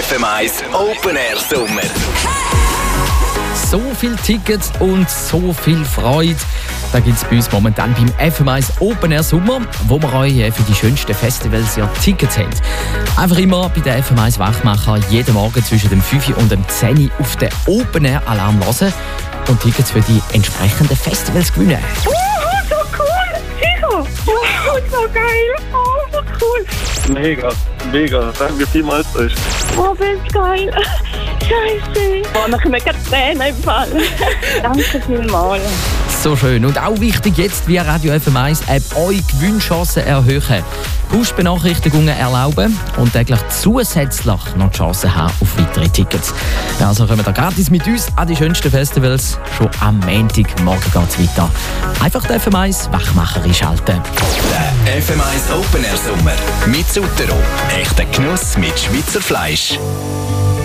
FM1 Open Air Sommer. So viele Tickets und so viel Freude. Da gibt es bei uns momentan beim FM1 Open Air Sommer, wo wir euch für die schönsten Festivals ja Tickets haben. Einfach immer bei der FM1 Wachmacher jeden Morgen zwischen dem 5 und dem 10 auf den Open Air Alarm hören und Tickets für die entsprechenden Festivals gewinnen. So cool! Sicher! Oh, so geil! Oh, so cool! Mega. Danke vielmals euch. Oh, das geil! Scheiße! Oh, dann kommen gerade Tränen im Fall. Danke vielmals. So schön. Und auch wichtig jetzt via Radio FM1 App eure Gewinnchancen erhöhen. Push-Benachrichtigungen erlauben und täglich zusätzlich noch die Chance haben auf weitere Tickets. Ja, also kommen wir gratis mit uns an die schönsten Festivals. Schon am Montagmorgen geht es weiter. Einfach den FM1 Wachmacher einschalten. Der FM1 Open Air Sommer mit Sutero. Echter Genuss mit Schweizer Fleisch.